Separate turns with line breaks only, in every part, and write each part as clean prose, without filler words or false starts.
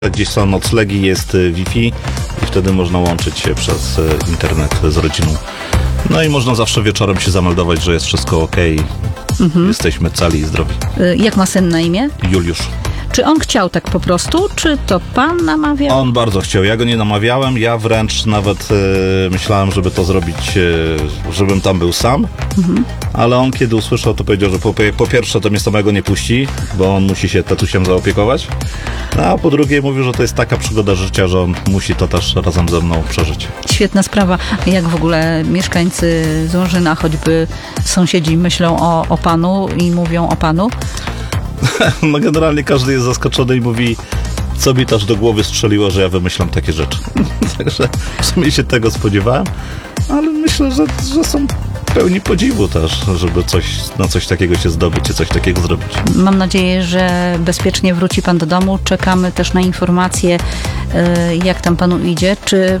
Gdzieś są noclegi, jest Wi-Fi i wtedy można łączyć się przez internet z rodziną. No i można zawsze wieczorem się zameldować, że jest wszystko ok. Jesteśmy cali i zdrowi.
Jak ma syn na imię?
Juliusz.
Czy on chciał tak po prostu, czy to pan namawiał?
On bardzo chciał. Ja go nie namawiałem. Ja wręcz nawet myślałem, żeby to zrobić, żebym tam był sam. Ale on kiedy usłyszał, to powiedział, że po pierwsze to mnie samego nie puści, bo on musi się tatusiem zaopiekować. A po drugie mówił, że to jest taka przygoda życia, że on musi to też razem ze mną przeżyć.
Świetna sprawa. Jak w ogóle mieszkańcy Złorzyna, choćby sąsiedzi myślą o panu i mówią o panu?
No generalnie każdy jest zaskoczony i mówi, co mi też do głowy strzeliło, że ja wymyślam takie rzeczy. Także w sumie się tego spodziewałem, ale myślę, że są pełni podziwu też, żeby na coś takiego się zdobyć i coś takiego zrobić.
Mam nadzieję, że bezpiecznie wróci pan do domu. Czekamy też na informacje, jak tam panu idzie. Czy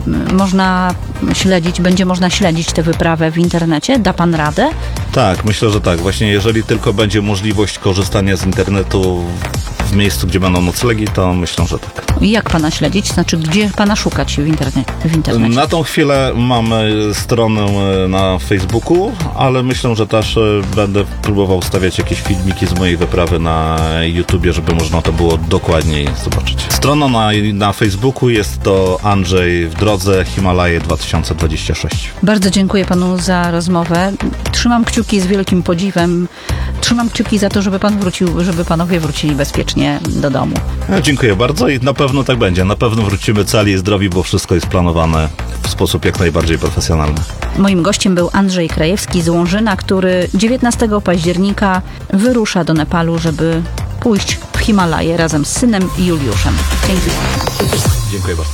będzie można śledzić tę wyprawę w internecie? Da pan radę?
Tak, myślę, że tak. Właśnie jeżeli tylko będzie możliwość korzystania z internetu w miejscu, gdzie będą noclegi, to myślę, że tak.
Jak pana śledzić? Znaczy, gdzie pana szukać w internecie?
Na tą chwilę mamy stronę na Facebooku, ale myślę, że też będę próbował stawiać jakieś filmiki z mojej wyprawy na YouTubie, żeby można to było dokładniej zobaczyć. Strona na Facebooku jest to Andrzej w drodze Himalaje 2026.
Bardzo dziękuję panu za rozmowę. Trzymam kciuki z wielkim podziwem. Trzymam kciuki za to, żeby pan wrócił, żeby panowie wrócili bezpiecznie do domu.
Dziękuję bardzo i na pewno tak będzie. Na pewno wrócimy cali i zdrowi, bo wszystko jest planowane w sposób jak najbardziej profesjonalny.
Moim gościem był Andrzej Krajewski z Łążyna, który 19 października wyrusza do Nepalu, żeby pójść w Himalaje razem z synem Juliuszem. Dzięki.
Dziękuję bardzo.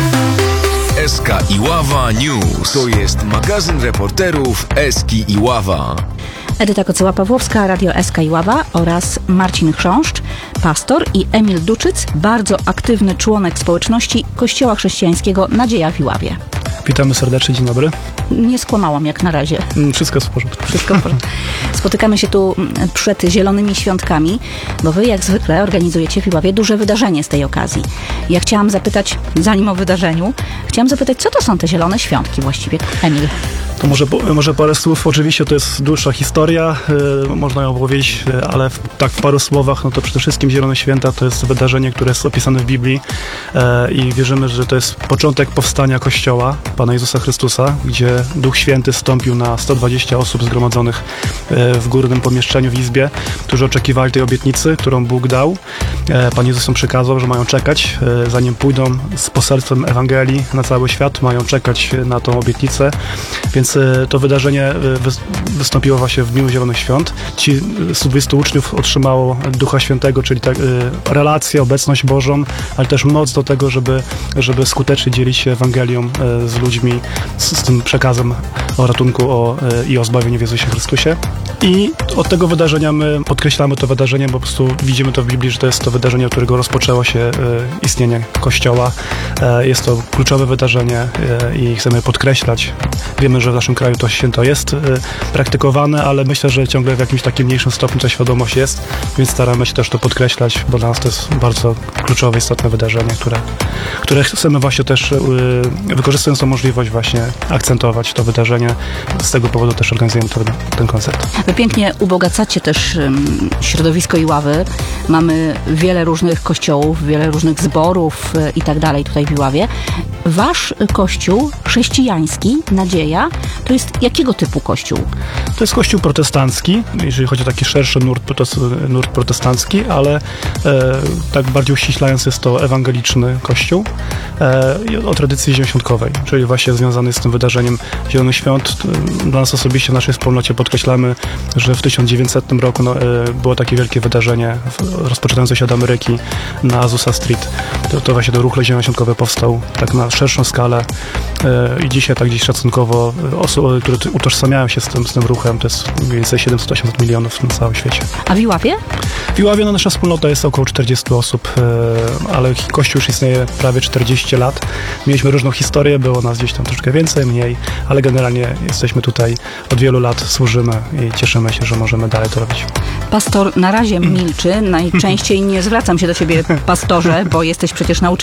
SK Iława News. To jest magazyn reporterów SK Iława.
Edyta Kocyła-Pawłowska, Radio SK Iława oraz Marcin Chrząszcz, pastor, i Emil Duczyc, bardzo aktywny członek społeczności Kościoła Chrześcijańskiego Nadzieja w Iławie.
Witamy serdecznie, dzień dobry.
Nie skłamałam jak na razie.
Wszystko w porządku.
Wszystko w porządku. Spotykamy się tu przed Zielonymi Świątkami, bo wy jak zwykle organizujecie w Iławie duże wydarzenie z tej okazji. Ja chciałam zapytać, zanim o wydarzeniu, co to są te Zielone Świątki właściwie, Emil?
To może parę słów. Oczywiście to jest dłuższa historia, można ją opowiedzieć, ale w paru słowach, no to przede wszystkim Zielone Święta to jest wydarzenie, które jest opisane w Biblii i wierzymy, że to jest początek powstania Kościoła Pana Jezusa Chrystusa, gdzie Duch Święty zstąpił na 120 osób zgromadzonych w górnym pomieszczeniu w izbie, którzy oczekiwali tej obietnicy, którą Bóg dał. Pan Jezus im przekazał, że mają czekać, zanim pójdą z poselstwem Ewangelii na cały świat, mają czekać na tą obietnicę, więc to wydarzenie wystąpiło właśnie w dniu Zielonych Świąt. Ci 120 uczniów otrzymało Ducha Świętego, czyli relację, obecność Bożą, ale też moc do tego, żeby skutecznie dzielić się Ewangelią z ludźmi, z tym przekazem o ratunku i o zbawieniu w Jezusie Chrystusie. I od tego wydarzenia my podkreślamy to wydarzenie, bo po prostu widzimy to w Biblii, że to jest to wydarzenie, od którego rozpoczęło się istnienie Kościoła. Jest to kluczowe wydarzenie i chcemy podkreślać. Wiemy, że w naszym kraju to święto jest praktykowane, ale myślę, że ciągle w jakimś takim mniejszym stopniu ta świadomość jest, więc staramy się też to podkreślać, bo dla nas to jest bardzo kluczowe, istotne wydarzenie, które chcemy właśnie też, wykorzystując tą możliwość, właśnie akcentować to wydarzenie. Z tego powodu też organizujemy ten koncert.
Wy pięknie ubogacacie też środowisko Iławy. Mamy wiele różnych kościołów, wiele różnych zborów i tak dalej tutaj w Iławie. Wasz kościół chrześcijański, Nadzieja, to jest jakiego typu kościół?
To jest kościół protestancki, jeżeli chodzi o taki szerszy nurt protestancki, ale tak bardziej uściślając, jest to ewangeliczny kościół o tradycji zielonoświątkowej, czyli właśnie związany z tym wydarzeniem Zielonych Świąt. Dla nas osobiście w naszej wspólnocie podkreślamy, że w 1900 roku było takie wielkie wydarzenie rozpoczynające się od Ameryki na Azusa Street. To właśnie ten ruch zielonoświątkowy powstał tak na szerszą skalę i dzisiaj tak gdzieś szacunkowo osób, które utożsamiają się z tym ruchem, to jest mniej więcej 700-800 milionów na całym świecie.
A w Iławie?
W Iławie nasza wspólnota jest około 40 osób, ale Kościół już istnieje prawie 40 lat. Mieliśmy różną historię, było nas gdzieś tam troszkę więcej, mniej, ale generalnie jesteśmy tutaj od wielu lat, służymy i cieszymy się, że możemy dalej to robić.
Pastor na razie milczy, najczęściej nie zwracam się do ciebie, pastorze, bo jesteś przecież nauczycielem